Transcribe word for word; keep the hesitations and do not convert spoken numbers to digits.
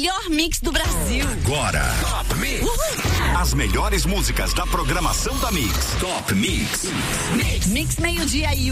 melhor mix do Brasil. Agora, Top Mix. Uhul. As melhores músicas da programação da Mix. Top Mix. Mix, mix meio-dia e